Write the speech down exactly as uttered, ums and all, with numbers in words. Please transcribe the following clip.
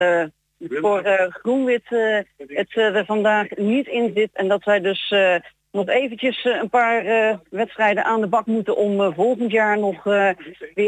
uh, voor uh, Groen-Wit uh, het uh, er vandaag niet in zit. En dat zij dus uh, nog eventjes uh, een paar uh, wedstrijden aan de bak moeten om uh, volgend jaar nog uh, weer